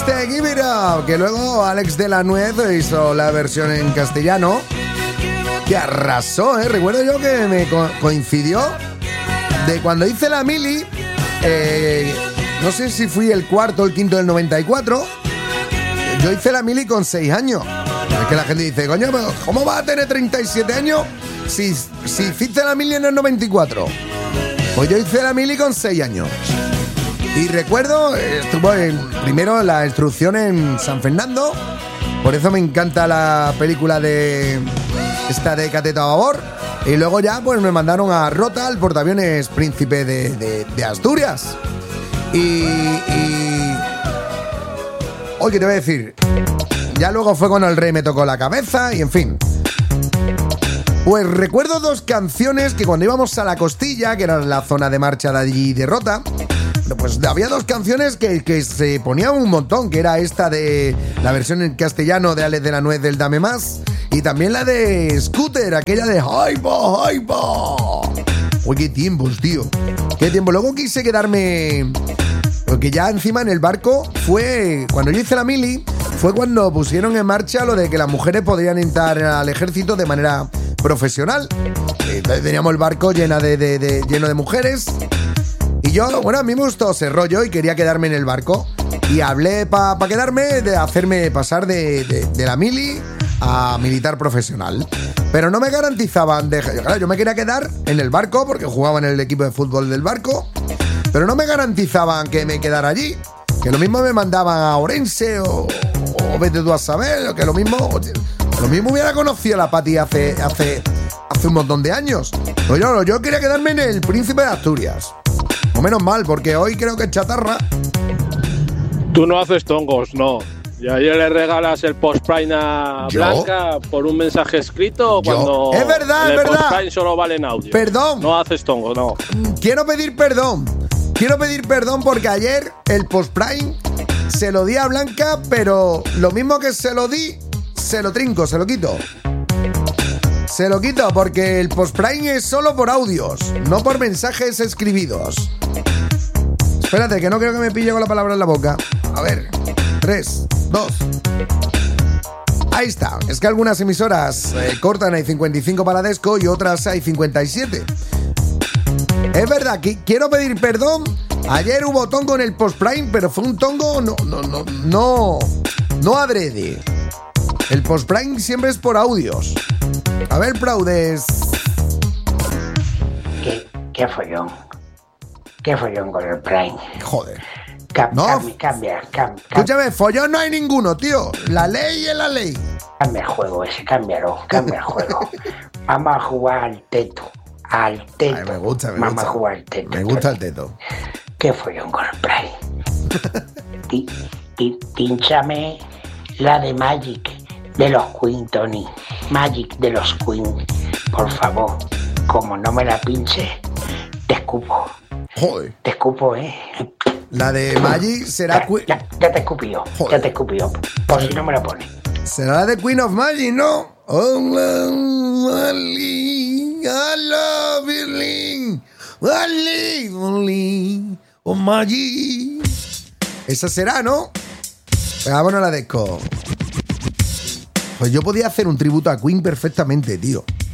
este Give It Up, que luego Alex de la Nuez hizo la versión en castellano, que arrasó, ¿eh? Recuerdo yo que me coincidió de cuando hice la mili, no sé si fui el cuarto o el quinto del 94, yo hice la mili con 6 años. Es que la gente dice, coño, ¿cómo vas a tener 37 años si hiciste la mili en el 94? Pues yo hice la mili con 6 años. Y recuerdo, estuvo primero la instrucción en San Fernando, por eso me encanta la película de esta de Cateto a Babor. Y luego ya pues me mandaron a Rota, al portaaviones Príncipe de Asturias. Oye, ¿qué te voy a decir? Ya luego fue cuando el rey me tocó la cabeza y en fin. Pues recuerdo 2 canciones que cuando íbamos a la Costilla, que era la zona de marcha de allí de Rota, pues había 2 canciones que se ponían un montón, que era esta de la versión en castellano de Alex de la Nuez del Dame Más, y también la de Scooter, aquella de Jaiba, Jaiba. Uy, qué tiempos, tío. Qué tiempo. Luego quise quedarme, porque ya encima en el barco fue, cuando yo hice la mili, fue cuando pusieron en marcha lo de que las mujeres podrían entrar al ejército de manera profesional. Entonces teníamos el barco lleno de mujeres. Y yo, bueno, a mí me gustó ese rollo y quería quedarme en el barco. Y hablé para quedarme de hacerme pasar de la mili a militar profesional. Pero no me garantizaban, claro, yo me quería quedar en el barco porque jugaba en el equipo de fútbol del barco. Pero no me garantizaban que me quedara allí. Que lo mismo me mandaban a Orense o vete tú a saber, que lo mismo hubiera conocido a la Pati hace un montón de años. Pero yo quería quedarme en el Príncipe de Asturias. O menos mal, porque hoy creo que es chatarra. Tú no haces tongos, no. Y ayer le regalas el Postprime a Blanca por un mensaje escrito cuando es verdad, el es verdad. Postprime solo vale en audio. Perdón. No haces tongos, no. Quiero pedir perdón porque ayer el Postprime se lo di a Blanca, pero lo mismo que se lo di, se lo trinco, se lo quito. Se lo quito porque el Postprime es solo por audios, no por mensajes escribidos. Espérate, que no creo que me pille con la palabra en la boca. A ver, 3, 2. Ahí está. Es que algunas emisoras cortan, hay 55 para Desco y otras hay 57. Es verdad, que quiero pedir perdón. Ayer hubo tongo en el Postprime, pero fue un tongo no adrede. El Postprime siempre es por audios. A ver, Praudes. ¿Qué follón? ¿Qué follón con el Prime? Joder. Cambia. Escúchame, follón no hay ninguno, tío. La ley es la ley. Cambia el juego ese, cámbialo, cambia el juego. Vamos a jugar al teto. Ay, me gusta. Vamos a jugar al teto. Me gusta el teto. ¿Qué follón con el Prime? Pínchame la de Magic de los Queen, Tony. Magic de los Queen. Por favor, como no me la pinche, te escupo. Joder. Te escupo, La de Magic será... Ya te escupió. Joder. Ya te escupió. Por si no me la pone. Será la de Queen of Magic, ¿no? Oh, I love you, only, oh Magic. Esa será, ¿no? Vámonos a la Desco. Pues yo podía hacer un tributo a Queen perfectamente, tío.